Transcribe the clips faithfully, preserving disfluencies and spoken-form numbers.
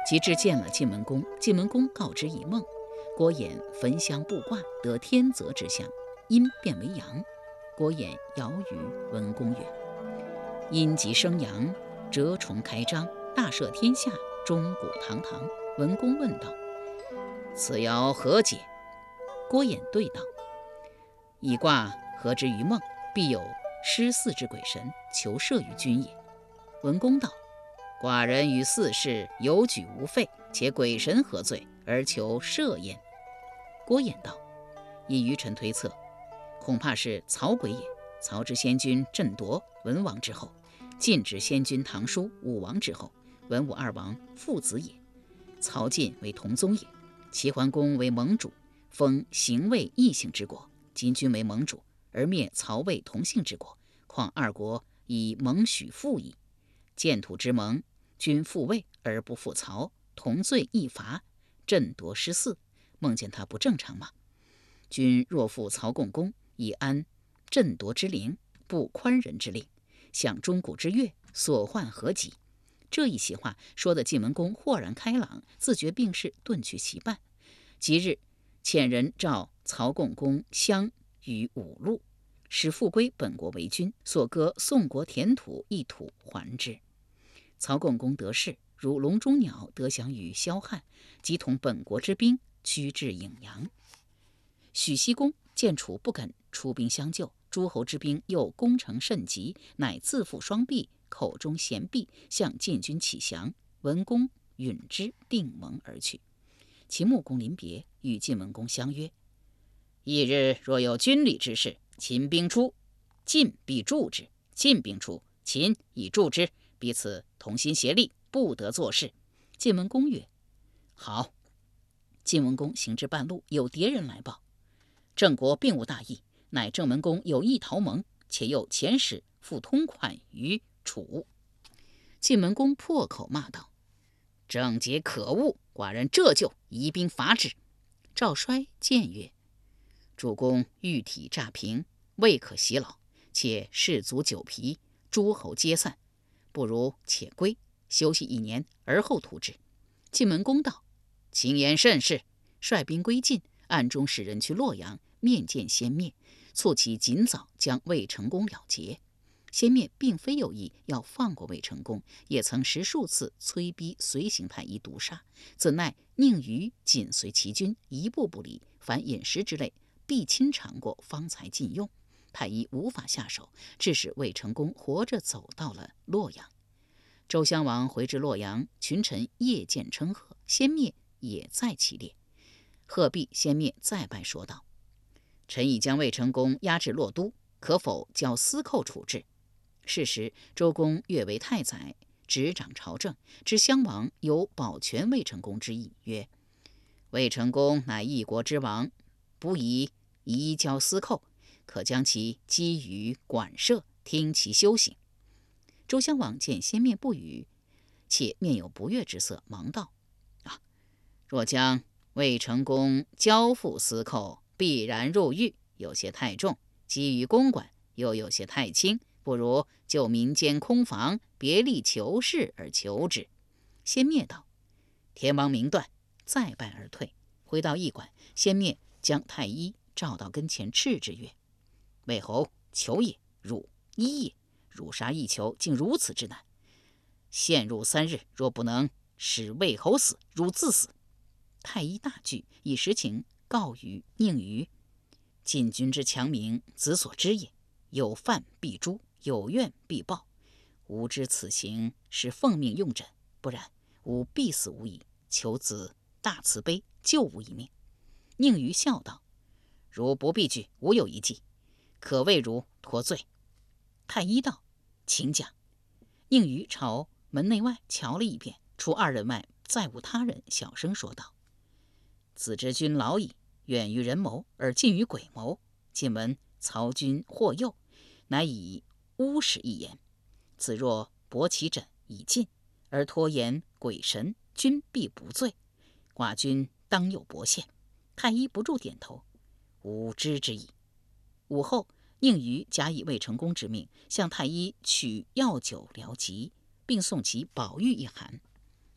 及至见了晋文公，晋文公告之以梦，郭衍焚香布卦，得天泽之象，阴变为阳。郭衍遥于文公曰：阴极生阳，蛰虫开张，大赦天下，钟鼓堂堂。文公问道：此爻何解？郭衍对道：以卦合之于梦，必有失祀之鬼神，求赦于君也。文公道：寡人与四世有举无废，且鬼神何罪而求赦焉？郭衍道：以愚臣推测，恐怕是曹鬼也。曹之先君郑铎文王之后，晋之先君唐叔武王之后，文武二王父子也。曹晋为同宗也。齐桓公为盟主，封邢魏异姓之国，今君为盟主，而灭曹魏同姓之国，况二国以盟许父矣。建土之盟，君复魏而不复曹，同罪异罚，郑夺失嗣，梦见他不正常吗？君若复曹共公，以安郑夺之灵，不宽仁之令，享钟鼓之乐，所患何及？这一席话说的晋文公豁然开朗，自觉病势，顿去其半。即日遣人召曹共公相于五路，使复归本国为君，所割宋国田土一土还之。曹共公得势，如笼中鸟得降于萧汉，即同本国之兵趋至颍阳。许西公见楚不肯出兵相救，诸侯之兵又攻城甚急，乃自负双臂，口中衔璧，向晋军乞降。文公允之，定盟而去。其穆公临别，与晋文公相约：翌日若有军礼之事，秦兵出，晋必助之；晋兵出，秦以助之，彼此同心协力，不得作事。晋文公曰：好。晋文公行至半路，有迭人来报，郑国并无大意，乃郑文公有意逃盟，且又遣使付通款于楚。晋文公破口骂道：郑节可恶，寡人这就移兵伐之。赵衰谏曰：主公玉体乍平，未可袭老，且士卒久疲，诸侯皆散，不如且归，休息一年，而后图之。晋文公道：卿言甚是。率兵归晋，暗中使人去洛阳面见先灭，促其尽早将魏成功了结。先灭并非有意要放过魏成功，也曾十数次催逼随行太医毒杀，怎奈宁于紧随其军，一步不离，凡饮食之类必亲尝过方才禁用。太医无法下手，致使魏成功活着走到了洛阳。周襄王回至洛阳，群臣夜见称贺，先灭也在其列。贺毕，先灭再拜说道：臣已将魏成功押至洛都，可否交司寇处置？是时周公越为太宰，执掌朝政，知襄王有保全魏成功之意，曰：魏成功乃一国之王，不宜移交司寇，可将其积于馆舍，听其修行。周襄王见先灭不语，且面有不悦之色，忙道：啊，若将魏成功交付司寇，必然入狱，有些太重；基于公馆，又有些太轻，不如就民间空房，别立囚室而求之。先灭道：天王明断，再拜而退。回到驿馆，先灭将太医召到跟前，斥之曰：魏侯，囚也，汝医也，汝杀一囚，竟如此之难。陷入三日，若不能使魏侯死，汝自死。太医大惧，以实情告于宁于：晋军之强名，子所知也。有犯必诛，有怨必报。吾知此行是奉命用诊，不然吾必死无疑。求子大慈悲，救吾一命。宁于笑道：如不必惧，吾有一计，可为汝脱罪。太医道：请讲。宁于朝门内外瞧了一遍，除二人外，再无他人，小声说道：子之君老矣，远于人谋而近于鬼谋。近闻曹君或诱，乃以巫使一言。子若博其枕以进，而拖延鬼神，君必不罪。寡君当有薄献。太医不住点头，吾知之矣。午后，宁于假以魏成功之命，向太医取药酒疗疾，并送其宝玉一函。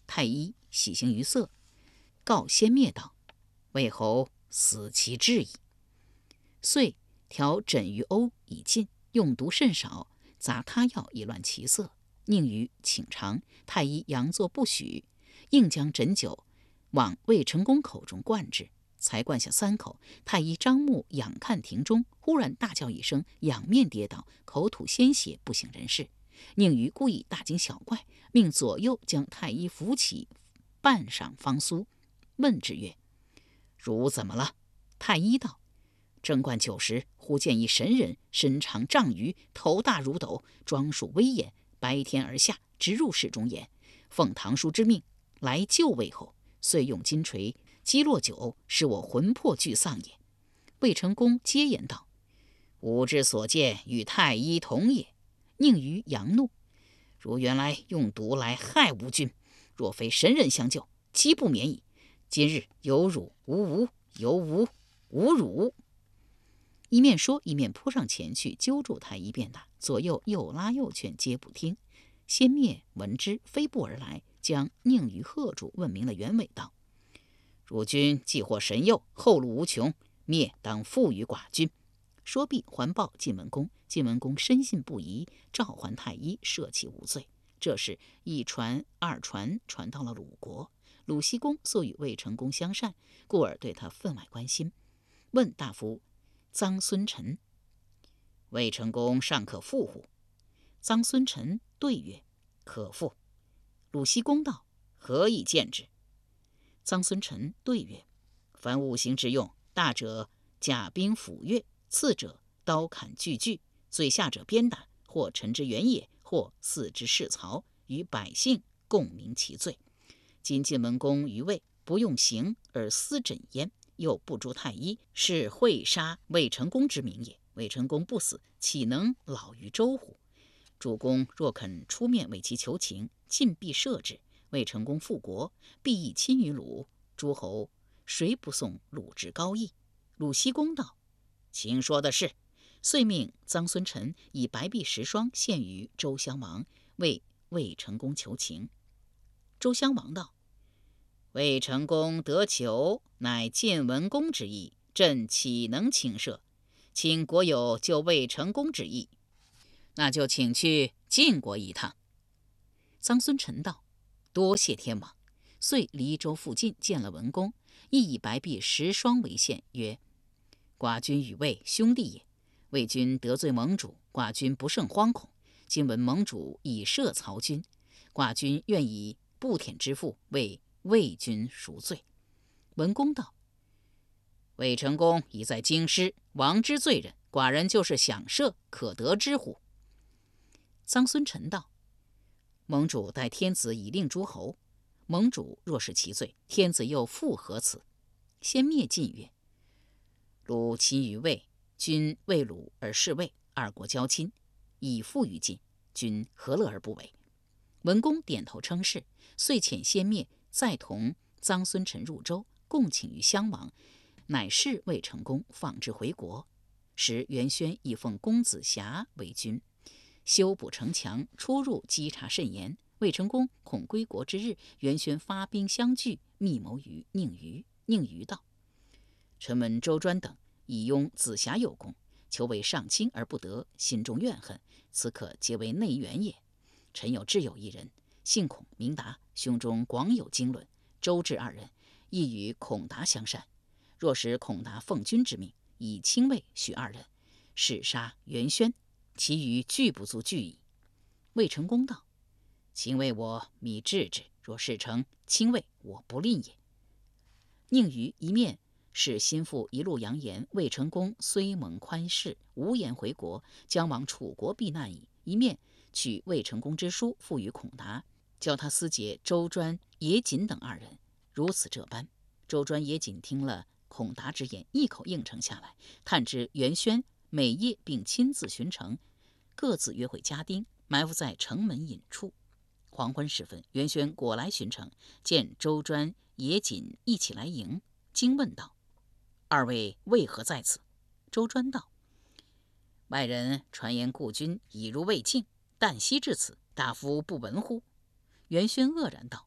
太医喜形于色，告先灭道：“魏侯死其志矣。”遂调枕于瓯以禁，用毒甚少，杂他药以乱其色。宁于请尝，太医佯作不许，硬将诊酒往魏成功口中灌之。才灌下三口，太医张目仰看庭中，忽然大叫一声，仰面跌倒，口吐鲜血，不省人事。宁于故意大惊小怪，命左右将太医扶起，半晌方苏，问之曰：“汝怎么了？”太医道：“正灌酒时，忽见一神人，身长丈余，头大如斗，装束威严，白天而下，直入室中言，奉堂叔之命来救魏侯，遂用金锤击落酒，使我魂魄俱丧也。”魏成功接言道：“吾之所见与太医同也。”宁于佯怒：“如原来用毒来害吾君，若非神人相救，岂不免矣。今日有汝无吾，有吾无汝。”一面说，一面扑上前去，揪住太医便打，左右又拉又劝，皆不听。先灭闻之，飞步而来，将宁于喝住，问明了原委，道：“汝君既获神佑，后路无穷，灭当复于寡君。”说毕，还报晋文公。晋文公深信不疑，召还太医，赦其无罪。这事一传二传，传到了鲁国。鲁僖公素与魏成功相善，故而对他分外关心。问大夫臧孙臣：“魏成功尚可复乎？”臧孙臣对曰：“可复。”鲁僖公道：“何以见之？”臧孙臣对曰：“凡五行之用，大者甲兵斧钺，次者刀砍锯锯，最下者鞭打，或陈之原野，或肆之市曹，与百姓共明其罪。今晋文公于魏不用刑而私诊焉，又不诛太医，是会杀魏成功之名也。魏成功不死，岂能老于周乎？主公若肯出面为其求情，晋必赦之。魏成功复国，必以亲于鲁，诸侯谁不送鲁之高义？”鲁僖公道：“卿说的是。”遂命臧孙臣以白璧十双献于周襄王，为魏成功求情。周襄王道：“魏成功得求，乃晋文公之意，朕岂能轻赦？卿国有救魏成功之意，那就请去晋国一趟。”臧孙臣道：“多谢天王。”遂离州附近见了文公，亦以白璧十双为献，曰：“寡君与魏兄弟也。魏君得罪盟主，寡君不胜惶恐。今闻盟主已赦曹军，寡君愿以不舔之腹为魏君赎罪。”文公道：“魏成功已在京师，王之罪人，寡人就是想赦，可得之乎？”臧孙臣道：“盟主待天子以令诸侯，盟主若是其罪，天子又复何辞？”先灭晋曰：“鲁亲于魏，君为鲁而事魏，二国交亲，以附于晋，君何乐而不为？”文公点头称是，遂遣先灭再同臧孙臣入周，共请于襄王，乃是魏成功，放之回国。时元轩亦奉公子瑕为君，修补城墙，出入稽查甚严。魏成功恐归国之日，元轩发兵相拒，密谋于宁于。宁于道：“臣闻周专等以拥子瑕有功，求为上卿而不得，心中怨恨，此可皆为内援也。臣有挚友一人，姓孔名达，胸中广有经纶。周至二人亦与孔达相善，若使孔达奉君之命，以亲魏许二人，使杀元轩，其余俱不足惧矣。”魏成功道：“卿为我米治之，若事成，卿为我不吝也。”宁于一面使心腹一路扬言，魏成功虽蒙宽释，无言回国，将往楚国避难矣；一面取魏成功之书付与孔达，教他私结周专、野锦等二人。如此这般，周专、野锦听了孔达之言，一口应承下来。探知元轩每夜并亲自巡城，各自约会家丁，埋伏在城门隐处。黄昏时分，元轩果来巡城，见周专、野锦一起来迎，惊问道：“二位为何在此？”周专道：“外人传言故君已入魏境，旦夕至此，大夫不闻乎？”元轩愕然道：“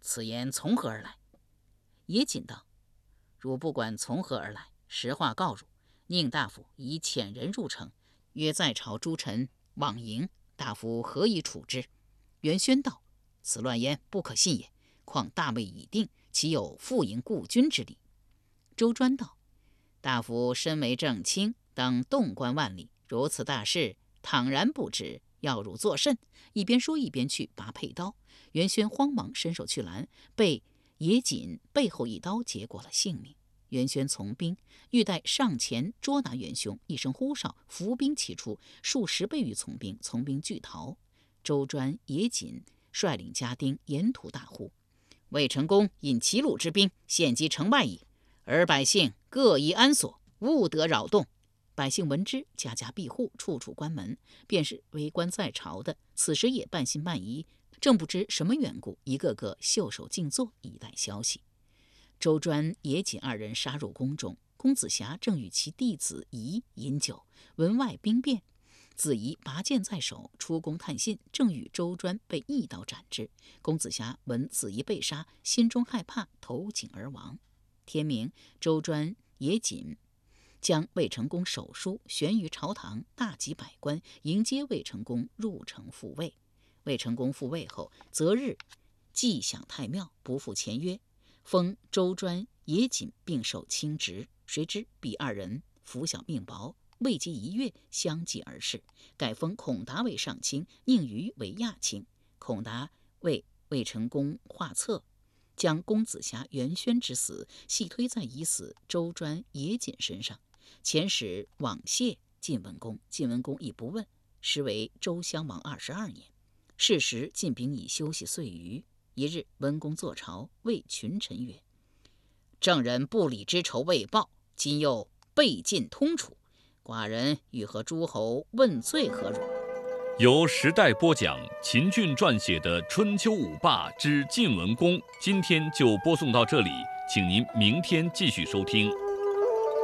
此言从何而来？”野锦道：“汝不管从何而来，实话告汝，宁大夫已遣人入城，约在朝诸臣往迎，大夫何以处之？”袁轩道：“此乱言不可信也，况大位已定，岂有复迎故君之理？”周专道：“大夫身为正卿，当动观万里，如此大事，倘然不知，要汝作甚？”一边说一边去拔佩刀。袁轩慌忙伸手去拦，被野锦背后一刀结果了性命。袁轩从兵，欲待上前捉拿元凶，一声呼哨，伏兵齐出，数十倍于从兵，从兵俱逃。周专、野锦率领家丁沿途大呼：“魏成功引齐鲁之兵陷击城外矣，而百姓各宜安所，勿得扰动。”百姓闻之，家家闭户，处处关门。便是为官在朝的，此时也半信半疑，正不知什么缘故，一个个袖手静坐，以待消息。周专、野锦二人杀入宫中，公子瑕正与其弟子仪饮酒，闻外兵变，子仪拔剑在手，出宫探信，正与周专被一刀斩之。公子瑕闻子仪被杀，心中害怕，投井而亡。天明，周专、野锦将魏成功手书悬于朝堂，大集百官迎接魏成功入城复位。魏成功复位后，择日祭享太庙，不负前约，封周专、野锦并受卿职。谁知彼二人拂晓命薄，未及一月，相继而逝，改封孔达为上卿，宁瑜为亚卿。孔达为魏成功画策，将公子瑕、袁轩之死细推在已死周专、野锦身上，遣使往谢晋文公，晋文公亦不问。时为周襄王二十二年，是时晋兵已休息岁余。一日，文公坐朝，谓群臣曰：“郑人不礼之仇未报，今又背晋通楚，寡人欲和诸侯问罪何如？” 由时代播讲秦俊撰写的《春秋五霸之晋文公》，今天就播送到这里，请您明天继续收听。